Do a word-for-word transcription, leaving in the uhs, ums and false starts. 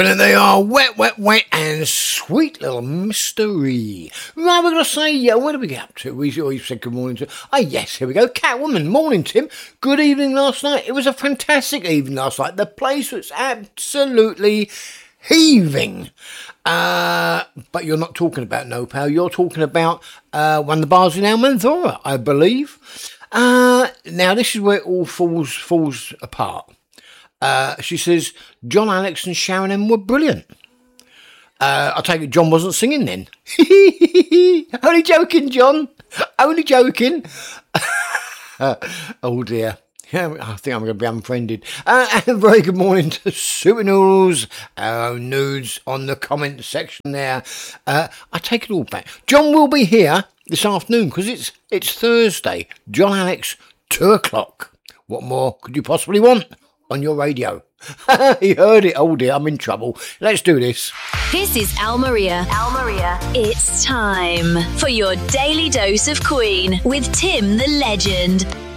And they are wet, wet, wet, and sweet little mystery. Right, we're going to say, yeah, what did we get up to? We always said good morning to. Oh, yes, here we go. Catwoman, morning, Tim. Good evening last night. It was a fantastic evening last night. The place was absolutely heaving. Uh, but you're not talking about No Power. You're talking about uh, one of the bars in Almanzora, I believe. Uh, now, this is where it all falls falls apart. Uh, she says, John Alex and Sharon M were brilliant. Uh, I take it John wasn't singing then. Only joking, John. Only joking. Oh, dear. Yeah, I think I'm going to be unfriended. Uh, and a very good morning to Super Noodles, our own nudes on the comment section there. Uh, I take it all back. John will be here this afternoon because it's, it's Thursday. John Alex, two o'clock. What more could you possibly want on your radio? You heard it. Oh dear, I'm in trouble. Let's do this. This is Al Maria. Al Maria. It's time for your daily dose of Queen with Tim the Legend.